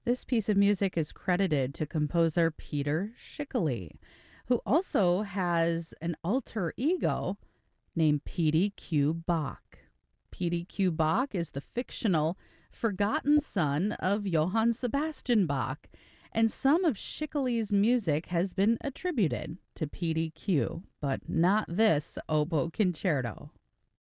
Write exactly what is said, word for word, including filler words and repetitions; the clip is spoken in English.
This piece of music is credited to composer Peter Schickele, who also has an alter ego named Petey Q. Bach. Petey Q. Bach is the fictional, forgotten son of Johann Sebastian Bach, and some of Schickele's music has been attributed to Petey Q, but not this oboe concerto.